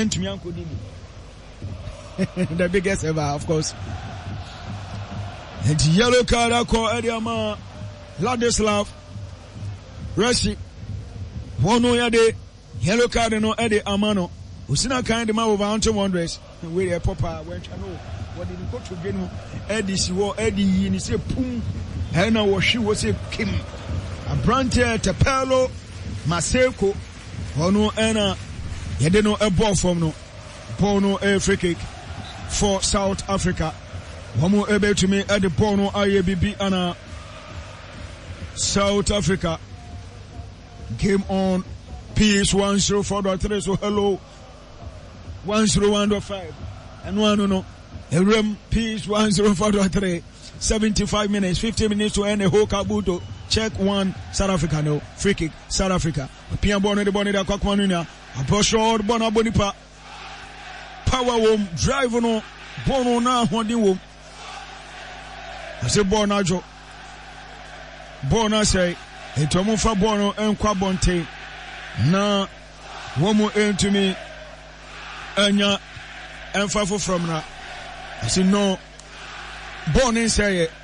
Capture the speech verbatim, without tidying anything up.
entumi ankodi the biggest ever, of course. And yellow card ako Ediama Ladislav Rashi. One yade yellow card no Eddie Amano. Usina kind of man over one wonders. Where a papa went to know what did you go to get Eddie Siwo Eddie and he said Pum Hena was she was a Kim a Brante Tapelo Maseko Ono Ena Yadeno a ball from no Bono a free kick for South Africa. One more able to me at the Bono I A B B Anna South Africa. Game on P S one zero four dot three. So hello one zero one dot five and one no no. A room P S one zero four dot three. seventy-five minutes, fifty minutes to end a whole Kabuto. Check one South Africa no free kick South Africa. Pia Bono the Bonnie da Kwakwanunya. A push short Bona Bonipa. Power wom drive no Bono na holding wom. I say Bono Jo. Bono say Etomo fa Bono en Kwabonte. Na womo into me enya enfafo from na. I say no Bono say